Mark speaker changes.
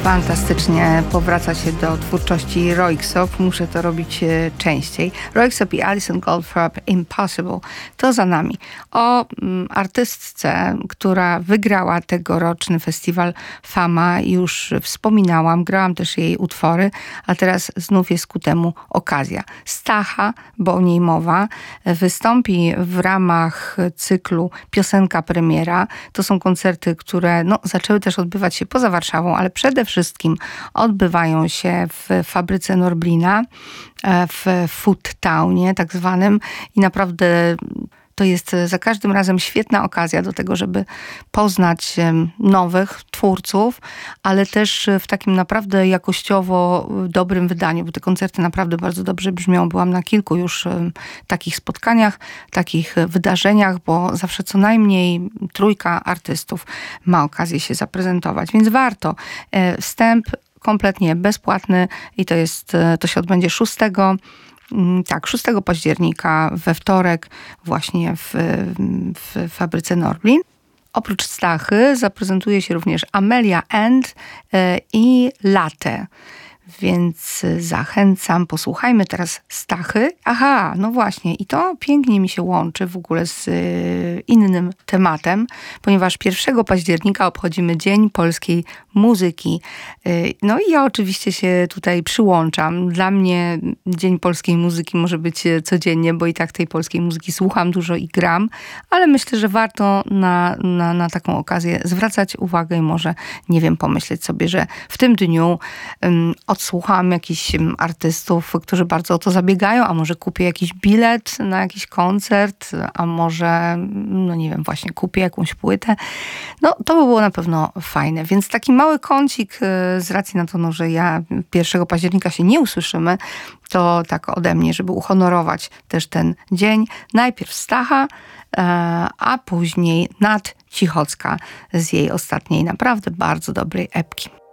Speaker 1: Fantastycznie powraca się do twórczości Röyksopp. Muszę to robić częściej. Röyksopp i Alison Goldfrapp, Impossible. To za nami. O artystce, która wygrała tegoroczny festiwal Fama, już wspominałam. Grałam też jej utwory, a teraz znów jest ku temu okazja. Stacha, bo o niej mowa, wystąpi w ramach cyklu Piosenka Premiera. To są koncerty, które zaczęły też odbywać się poza Warszawą, ale przede wszystkim odbywają się w fabryce Norblina, w Food Townie tak zwanym i naprawdę to jest za każdym razem świetna okazja do tego, żeby poznać nowych twórców, ale też w takim naprawdę jakościowo dobrym wydaniu, bo te koncerty naprawdę bardzo dobrze brzmią. Byłam na kilku już takich spotkaniach, takich wydarzeniach, bo zawsze co najmniej trójka artystów ma okazję się zaprezentować, więc warto. Wstęp kompletnie bezpłatny i to się odbędzie 6 października we wtorek właśnie w fabryce Norblin. Oprócz Stachy zaprezentuje się również Amelia And i Latte. Więc zachęcam, posłuchajmy teraz Stachy. Aha, no właśnie, i to pięknie mi się łączy w ogóle z innym tematem, ponieważ 1 października obchodzimy Dzień Polskiej Muzyki. No i ja oczywiście się tutaj przyłączam. Dla mnie Dzień Polskiej Muzyki może być codziennie, bo i tak tej polskiej muzyki słucham dużo i gram, ale myślę, że warto na taką okazję zwracać uwagę i może, nie wiem, pomyśleć sobie, że w tym dniu odsłucham jakichś artystów, którzy bardzo o to zabiegają, a może kupię jakiś bilet na jakiś koncert, a może, nie wiem, właśnie kupię jakąś płytę. To by było na pewno fajne. Więc taki mały kącik z racji na to, że ja 1 października się nie usłyszymy, to tak ode mnie, żeby uhonorować też ten dzień. Najpierw Stacha, a później Nat Cichocka z jej ostatniej naprawdę bardzo dobrej epki.